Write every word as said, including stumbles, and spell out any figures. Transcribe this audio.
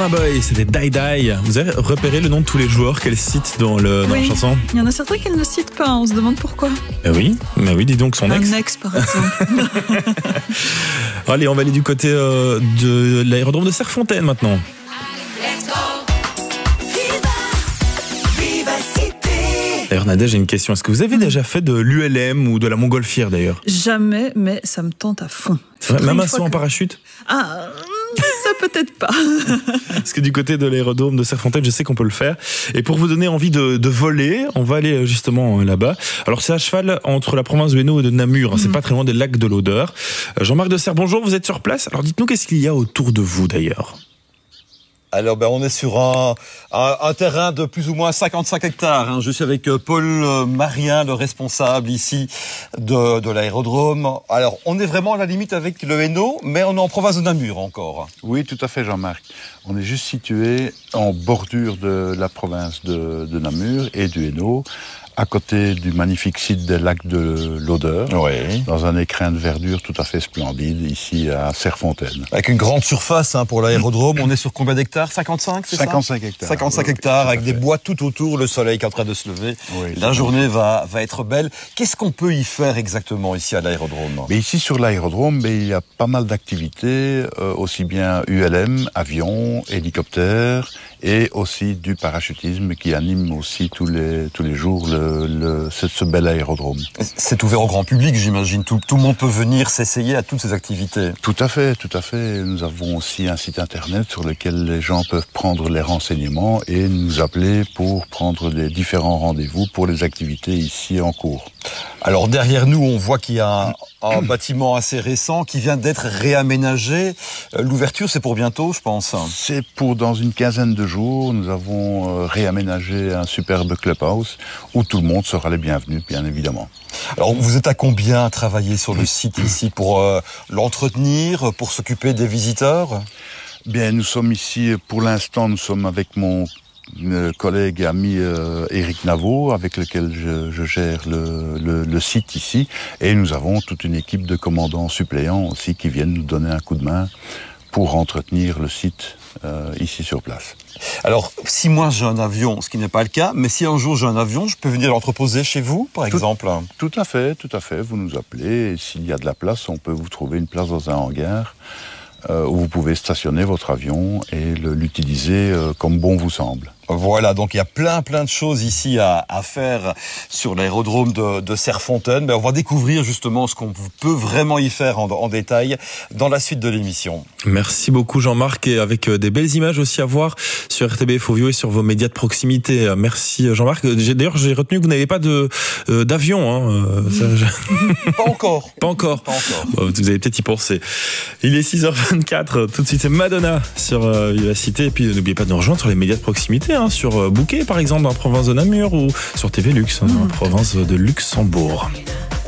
Boy, c'était Die Die. Vous avez repéré le nom de tous les joueurs qu'elle cite dans, le, dans oui. la chanson? Il y en a certains qu'elle ne cite pas, on se demande pourquoi. Eh oui, mais oui, dis donc son ex. Un ex, par exemple. Allez, on va aller du côté euh, de l'aérodrome de Serfontaine maintenant. D'ailleurs, Nadia, j'ai une question. Est-ce que vous avez déjà fait de l'U L M ou de la montgolfière d'ailleurs? Jamais, mais ça me tente à fond. C'est vrai, même un saut en parachute? Ah, ça peut-être pas. Parce que du côté de l'aérodrome de Serfontaine, je sais qu'on peut le faire. Et pour vous donner envie de, de voler, on va aller justement là-bas. Alors, c'est à cheval entre la province de Hainaut et de Namur. Mmh. C'est pas très loin des lacs de l'Odeur. Jean-Marc de Serre, bonjour, vous êtes sur place. Alors, dites-nous, qu'est-ce qu'il y a autour de vous d'ailleurs? Alors ben on est sur un, un, un terrain de plus ou moins cinquante-cinq hectares. Hein. Je suis avec Paul Marien, le responsable ici de, de l'aérodrome. Alors on est vraiment à la limite avec le Hainaut, mais on est en province de Namur encore. Oui, tout à fait, Jean-Marc. On est juste situé en bordure de la province de, de Namur et du Hainaut, à côté du magnifique site des lacs de l'Odeur, oui. Dans un écrin de verdure tout à fait splendide, ici à Serfontaine. Avec une grande surface hein, pour l'aérodrome, on est sur combien d'hectares? cinquante-cinq, c'est ça? cinquante-cinq hectares. cinquante-cinq oui, hectares, oui, avec des bois tout autour, le soleil qui est en train de se lever. Oui, la journée va, va être belle. Qu'est-ce qu'on peut y faire exactement ici à l'aérodrome? Mais ici sur l'aérodrome, il y a pas mal d'activités, euh, aussi bien U L M, avions, hélicoptères, et aussi du parachutisme qui anime aussi tous les, tous les jours le, le, ce, ce bel aérodrome. C'est ouvert au grand public, j'imagine. Tout, tout le monde peut venir s'essayer à toutes ces activités. Tout à fait, tout à fait. Nous avons aussi un site internet sur lequel les gens peuvent prendre les renseignements et nous appeler pour prendre les différents rendez-vous pour les activités ici en cours. Alors derrière nous, on voit qu'il y a un, un bâtiment assez récent qui vient d'être réaménagé. L'ouverture, c'est pour bientôt, je pense. C'est pour dans une quinzaine de jours. Nous avons réaménagé un superbe clubhouse où tout le monde sera les bienvenus, bien évidemment. Alors vous êtes à combien à travailler sur le site ici pour euh, l'entretenir, pour s'occuper des visiteurs? Bien, nous sommes ici, pour l'instant, nous sommes avec mon collègue et ami euh, Éric Naveau, avec lequel je, je gère le, le, le site ici, et nous avons toute une équipe de commandants suppléants aussi qui viennent nous donner un coup de main pour entretenir le site euh, ici sur place. Alors, si moi j'ai un avion, ce qui n'est pas le cas, mais si un jour j'ai un avion, je peux venir l'entreposer chez vous, par exemple? Tout, tout à fait, tout à fait. Vous nous appelez, et s'il y a de la place, on peut vous trouver une place dans un hangar euh, où vous pouvez stationner votre avion et l'utiliser euh, comme bon vous semble. Voilà, donc il y a plein plein de choses ici à, à faire sur l'aérodrome de, de Serfontaine. Mais on va découvrir justement ce qu'on peut vraiment y faire en, en détail dans la suite de l'émission. Merci beaucoup Jean-Marc, et avec des belles images aussi à voir sur R T B Fovio et sur vos médias de proximité. Merci Jean-Marc. D'ailleurs, j'ai retenu que vous n'avez pas de euh, d'avion. Hein. Ça, je... Pas encore. Pas encore. Pas encore. Bon, vous allez peut-être y penser. Il est six heures vingt-quatre. Tout de suite, c'est Madonna sur euh, Vivacité. Et puis n'oubliez pas de nous rejoindre sur les médias de proximité. Hein, sur Bouquet par exemple, en province de Namur, ou sur T V Luxe, en province de Luxembourg.